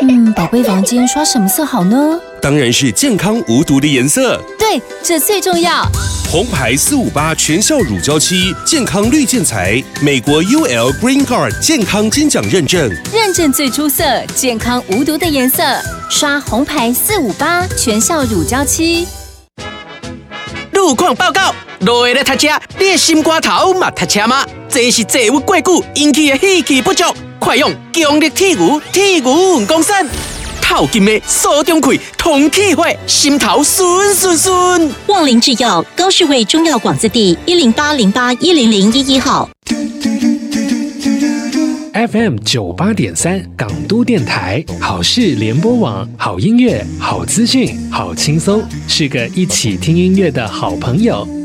宝贝房间刷什么色好呢？ 当然是健康无毒的颜色。 对，这最重要。 红牌458全效乳胶漆，健康绿建材，美国 UL Green Guard 健康金奖认证， 认证最出色，健康无毒的颜色。刷红牌458全效乳胶漆。 路况报告，落下来读车，你的心肝头嘛读车吗？这是坐郁过久引起的气气不足，快用强力铁牛运功肾。透金的锁中气，通气血，心头顺顺顺。 旺林制药高士卫中药广字第10808100111号。 FM 98.3港都电台，好事联播网，好音乐，好资讯，好轻松，是个一起听音乐的好朋友。